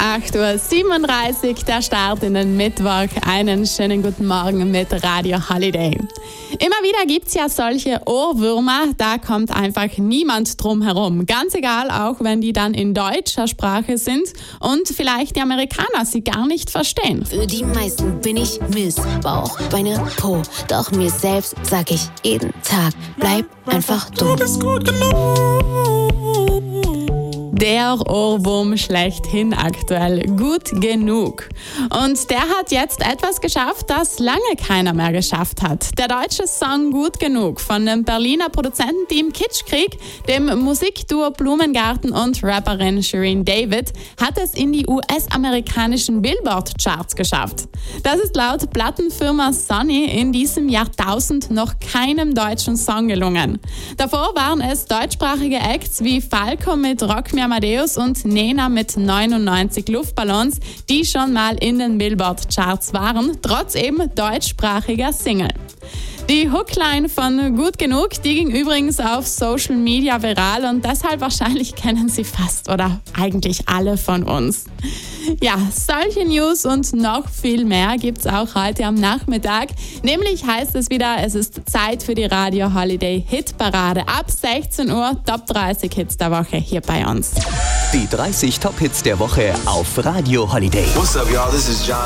8:37 Uhr, der Start in den Mittwoch. Einen schönen guten Morgen mit Radio Holiday. Immer wieder gibt es ja solche Ohrwürmer, da kommt einfach niemand drum herum. Ganz egal, auch wenn die dann in deutscher Sprache sind und vielleicht die Amerikaner sie gar nicht verstehen. Für die meisten bin ich Miss Bauch, Beine, Po. Doch mir selbst sag ich jeden Tag, bleib einfach du. Du bist gut genug. Der Ohrwurm schlechthin aktuell, gut genug. Und der hat jetzt etwas geschafft, das lange keiner mehr geschafft hat. Der deutsche Song Gut genug von dem Berliner Produzententeam Kitschkrieg, dem Musikduo Blumengarten und Rapperin Shirin David hat es in die US-amerikanischen Billboard-Charts geschafft. Das ist laut Plattenfirma Sony in diesem Jahrtausend noch keinem deutschen Song gelungen. Davor waren es deutschsprachige Acts wie Falco mit Rock Me Amadeus und Nena mit 99 Luftballons, die schon mal in den Billboard-Charts waren, trotz eben deutschsprachiger Single. Die Hookline von Gut genug, die ging übrigens auf Social Media viral und deshalb wahrscheinlich kennen sie fast oder eigentlich alle von uns. Ja, solche News und noch viel mehr gibt's auch heute am Nachmittag. Nämlich heißt es wieder, es ist Zeit für die Radio Holiday Hitparade. Ab 16 Uhr Top 30 Hits der Woche hier bei uns. Die 30 Top-Hits der Woche auf Radio Holiday. What's up, y'all? This is John